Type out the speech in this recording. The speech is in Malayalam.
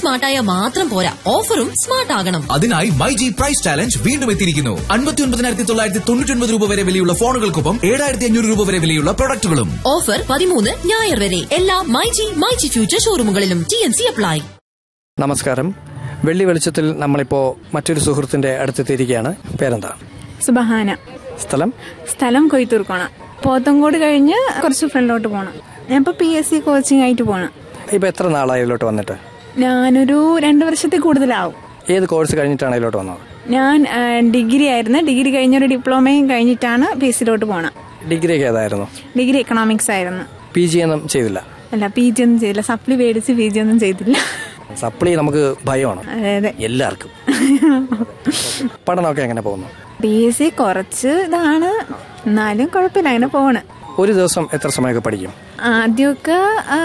സ്മാർട്ടായ മാത്രം പോരാ, ഓഫറും സ്മാർട്ട് ആകണം. അതിനായി മൈജി പ്രൈസ് ചാലഞ്ച് വീണ്ടും എത്തിയിരിക്കുന്നു. 59,999 രൂപ വരെ വിലയുള്ള ഫോണുകൾക്കൊപ്പം 7,500 രൂപ വരെ വിലയുള്ള പ്രൊഡക്റ്റുകളും. ഓഫർ 13 ഞായർ വരെ എല്ലാ മൈജി ഫ്യൂച്ചർ ഷോറൂമുകളിലും. TNC apply. നമസ്കാരം. വെള്ളി വെളിച്ചത്തിൽ നമ്മളിപ്പോൾ മറ്റൊരു സുഹൃത്തിന്റെ അടുത്തെത്തിയിരിക്കുകയാണ്. പേരെന്താ? സുബഹാന. സ്ഥലം കൊയ്ത്തൂർക്കോണ. പോത്തങ്കോട് കഴിഞ്ഞ് കുറച്ച് ഫ്രണ്ടിലോട്ട് പോകണം. ഞാൻ ഇപ്പോൾ PSC കോച്ചിങ് ആയിട്ട് പോകണം. ഇപ്പൊ എത്ര നാളായി ഇതിലോട്ട് വന്നിട്ട്? ഞാനൊരു 2 വർഷത്തിൽ കൂടുതലാവും. ഏത് കോഴ്സ് കഴിഞ്ഞിട്ടാണ് ഇതിലോട്ട് വന്നത്? ഞാൻ ഡിഗ്രി ആയിരുന്നു. ഡിഗ്രി കഴിഞ്ഞൊരു ഡിപ്ലോമയും കഴിഞ്ഞിട്ടാണ് PSCയിലോട്ട് പോകണം. ഡിഗ്രി ഏതായിരുന്നു? ഡിഗ്രി എക്കണോമിക്സ് ആയിരുന്നു. PG ഒന്നും ചെയ്തില്ല? അല്ല, PG ഒന്നും ചെയ്തില്ല. സപ്ലി മേടിച്ച് PG ഒന്നും ചെയ്തില്ല. സപ്ലി നമുക്ക് ഭയമാണ്. അതെ, എല്ലാവർക്കും. പഠനമൊക്കെ എങ്ങനെ പോകുന്നു? PSC കുറച്ച് ഇതാണ്, എന്നാലും കുഴപ്പമില്ല, അങ്ങനെ പോകണം. ഒരു ദിവസം എത്ര സമയമൊക്കെ പഠിക്കും? ആദ്യമൊക്കെ